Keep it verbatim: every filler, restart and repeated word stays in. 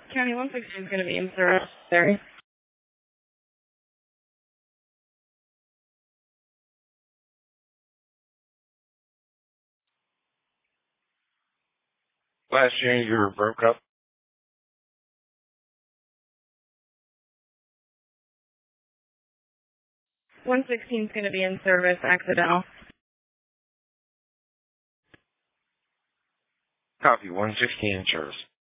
County one sixteen is going to be in service. There. Last year you were broke up. one sixteen is going to be in service. Accidental. Copy, one sixteen in service.